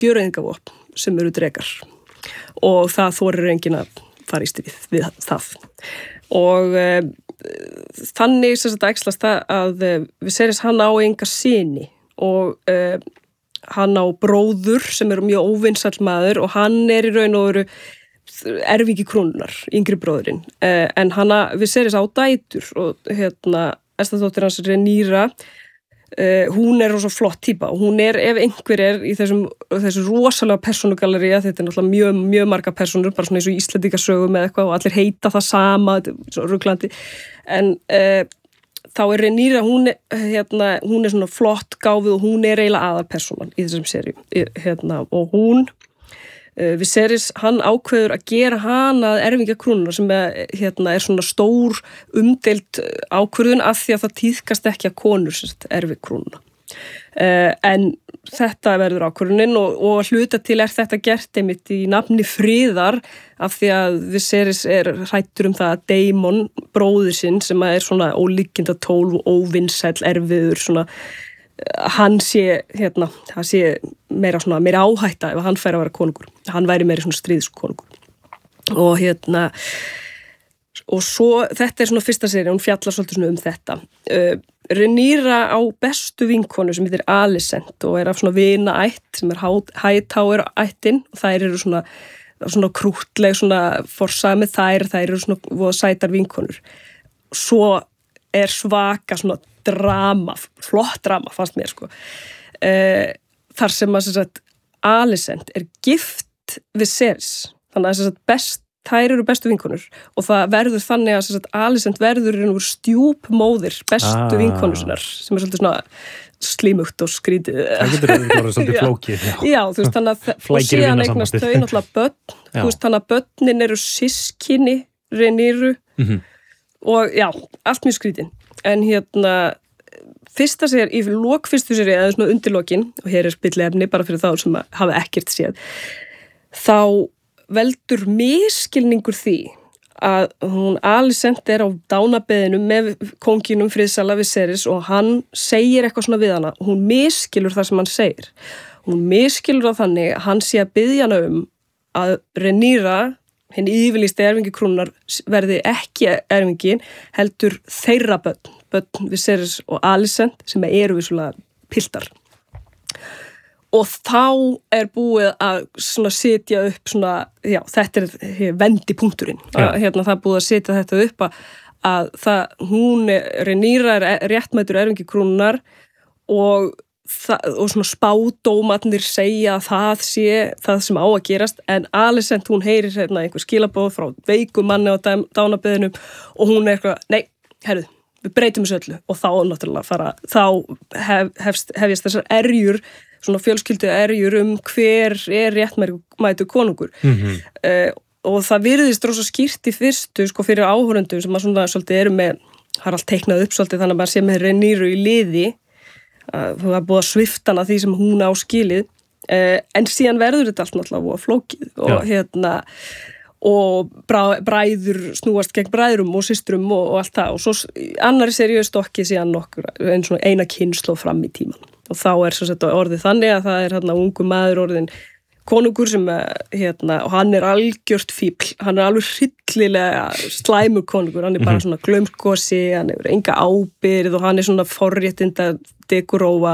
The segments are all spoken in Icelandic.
gjöreyðingavopn sem eru drekar og það þorir enginn að fara í stríð við það og þannig sem þetta æxlast það að Viserys hann á enga syni og hann á bróður sem mjög óvinsæll maður og hann í raun og veru erfingi krúnunnar, yngri bróðurinn en Viserys á dætur og estadóttir hans Rhaenyra hún rosa flott típa og hún ef einhver í þessu rosalega persónugallería, þetta náttúrulega mjög marga persónur, bara svona eins og Íslendingasögum eða eitthvað og allir heita það sama, þetta svona ruglandi en þá Rhaenyra, hún svona flott gáfuð og hún eiginlega aðalpersónan í þessum seríu og hún Viserys, hann ákveður að gera hana að erfingja krúnunnar sem svona stór umdeild ákvörðun af því að það tíðkast ekki að konur erfi krúnuna. En þetta verður ákvörðunin og hluta til þetta gert einmitt í nafni friðar af því að Viserys hræddur það að Daemon, bróðir sinn, sem svona ólíkinda tól og óvinsæll erfiður svona hann sé, það sé meira áhætta ef hann fær að vera konungur. Hann væri meira svona stríðskonungur. Og og svo, þetta svona fyrsta sería, hún fjallar svolítið svona þetta. Rhaenyra á bestu vinkonu sem heitir Alicent og af svona vinaætt sem Hightower ættin og þær eru svona krúttleg, svona forsað með þær eru svona voða sætar vinkonur. Svo svaka svona drama, flott drama fannst mér sko. Þar sem að Alicent gift Viserys, þannig að þær eru bestu vinkonur og það verður þannig að Alicent verður stjúpmóðir bestu vinkonu sinnar sem svolítið svona slímugt og skrítið. Það getur verið svolítið flókið. Já, þú veist, þannig að og síðan eignast þau náttúrulega börn, þú veist, þannig að börnin eru systkini Rhaenyru og já, allt mjög skrítið. En fyrsta sér, í lok fyrstu sér eða svona undirlokin, og hér spilliefni bara fyrir þá sem hafa ekkert séð, þá veldur misskilningur því að hún Alicent á dánabeðinu með kónginum friðsæla Viserys og hann segir eitthvað svona við hana og hún misskilur það sem hann segir. Hún misskilur það þannig að hann sé að biðja hana að Rhaenyra, hinn yfirlýsti erfingi krúnunnar, verði ekki erfingin, heldur þeirra börn Viserys og Alicent sem eru vissulega piltar. Og þá búið að svona setja upp svona, já, þetta vendipunkturinn. Það búið að setja þetta upp að hún Rhaenyra réttmætur erfingi krúnunnar og svona spádómarnir segja að það sé það sem á að gerast en Alicent hún heyrir einhver skilaboð frá veikum manni á dánabeðinum og hún eitthvað, nei, herðu, við breytum þessu öllu og þá náttúrulega hefjast þessar erjur, svona fjölskyldu erjur hver réttmætur konungur. Og það virðist rosa skýrt í fyrstu sko fyrir áhorfendum sem að svona svolítið með, það allt teiknað upp svolítið þannig að maður sé með Rhaenyru í liði. Það var búið að svifta hana því sem hún á skilið en síðan verður þetta allt náttúrulega flókið og bræður snúast gegn bræðrum og systrum og allt það og svo annari seríu stokki síðan eina kynslóð fram í tíman og þá orðið þannig að það ungu maður orðin konungur sem og hann algjört fíbl, hann alveg hryllilega slæmur konungur, hann bara svona glaumskosi, hann hefur enga ábyrgð og hann svona forréttinda dekorófa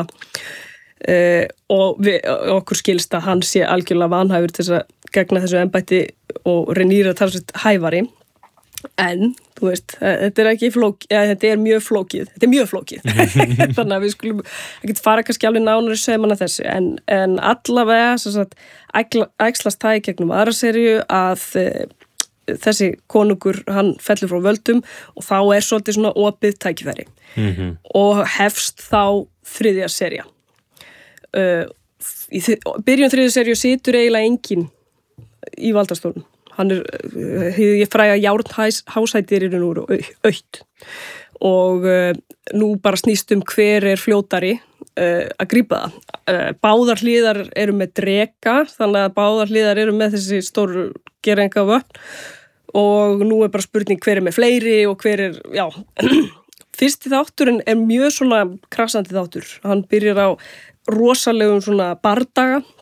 og okkur skilst að hann sé algjörlega vanhæfur til þess að gegna þessu embætti og Rhaenyra talsveit hæfari en, þú veist, þetta ekki flókið, þetta mjög flókið, þannig að við skulum ekki fara kannski alveg nánari saumana þessu en allavega æxlast það í gegnum aðra seríu að þessi konungur, hann fellur frá völdum og þá svolítið svona opið tækifæri og hefst þá þriðja sería. Í byrjun þriðju seríu situr eiginlega enginn í valdastólnum. Hann ég fræga járnhásætir nú autt og nú bara snýst hver fljótari að grípa það. Báðar hliðar eru með dreka, þannig að báðar hliðar eru með þessi stóru gerengavötn og nú bara spurning hver með fleiri og hver já, fyrsti þátturinn mjög svona krassandi þáttur. Hann byrjar á rosalegum svona bardaga